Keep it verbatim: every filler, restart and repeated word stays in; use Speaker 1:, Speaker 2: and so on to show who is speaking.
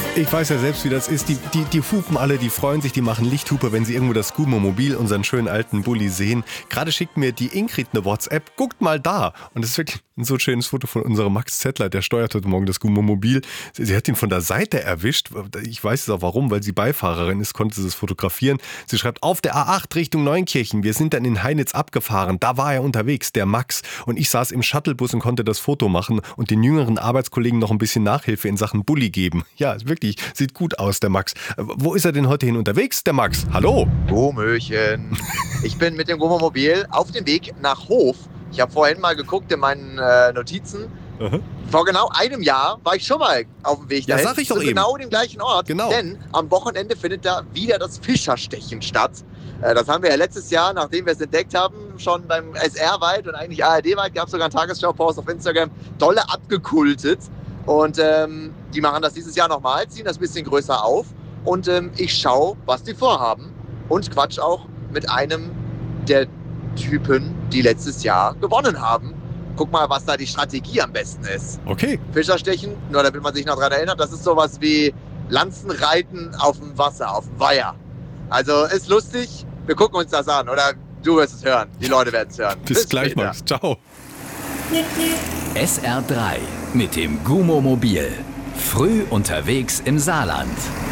Speaker 1: Ich weiß ja selbst, wie das ist. Die, die, die hupen alle, die freuen sich, die machen Lichthupe, wenn sie irgendwo das Gumo-Mobil, unseren schönen alten Bulli, sehen. Gerade schickt mir die Ingrid eine WhatsApp. Guckt mal da. Und das ist wirklich ein so schönes Foto von unserem Max Zettler. Der steuert heute Morgen das Gumo-Mobil. Sie, sie hat ihn von der Seite erwischt. Ich weiß es auch warum, weil sie Beifahrerin ist, konnte sie es fotografieren. Sie schreibt, auf der A acht Richtung Neunkirchen. Wir sind dann in Heinitz abgefahren. Da war er unterwegs, der Max. Und ich saß im Shuttlebus und konnte das Foto machen und den jüngeren Arbeitskollegen noch ein bisschen Nachhilfe in Sachen Bulli geben. Ja, wirklich. Sieht gut aus, der Max. Wo ist er denn heute hin unterwegs, der Max? Hallo?
Speaker 2: Gomöchen. Ich bin mit dem Gomomobil auf dem Weg nach Hof. Ich habe vorhin mal geguckt in meinen äh, Notizen. Aha. Vor genau einem Jahr war ich schon mal auf dem Weg dahin.
Speaker 1: Ja, sag ich doch
Speaker 2: Zu
Speaker 1: eben.
Speaker 2: genau dem gleichen Ort.
Speaker 1: Genau.
Speaker 2: Denn am Wochenende findet da wieder das Fischerstechen statt. Äh, das haben wir ja letztes Jahr, nachdem wir es entdeckt haben, schon beim S R-Weit und eigentlich A R D-Weit, gab es sogar einen Tagesschau-Post auf Instagram, dolle abgekultet. Und ähm, die machen das dieses Jahr nochmal, ziehen das ein bisschen größer auf. Und ähm, ich schaue, was die vorhaben. Und quatsch auch mit einem der Typen, die letztes Jahr gewonnen haben. Guck mal, was da die Strategie am besten ist.
Speaker 1: Okay.
Speaker 2: Fischerstechen, nur damit man sich noch daran erinnert, das ist sowas wie Lanzenreiten auf dem Wasser, auf dem Weiher. Also ist lustig, wir gucken uns das an. Oder du wirst es hören, die Leute werden es hören.
Speaker 1: Bis, Bis gleich, später. Max. Ciao.
Speaker 3: S R drei mit dem Gumo-Mobil. Früh unterwegs im Saarland.